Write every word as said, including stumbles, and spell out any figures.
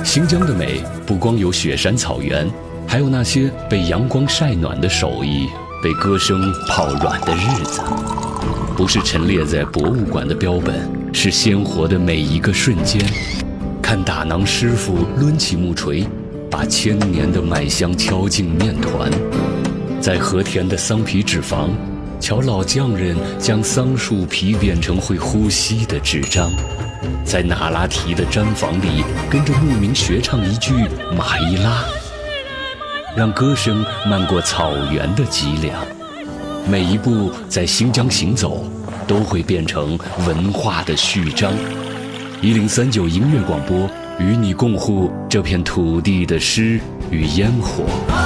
新疆的美不光有雪山草原，还有那些被阳光晒暖的手艺，被歌声泡软的日子。不是陈列在博物馆的标本，是鲜活的每一个瞬间。看打馕师傅抡起木锤，把千年的麦香敲进面团。在和田的桑皮纸坊，瞧老匠人将桑树皮变成会呼吸的纸张。在那拉提的毡房里，跟着牧民学唱一句马伊拉，让歌声漫过草原的脊梁。每一步在新疆行走，都会变成文化的序章。一零三九音乐广播，与你共护这片土地的诗与烟火。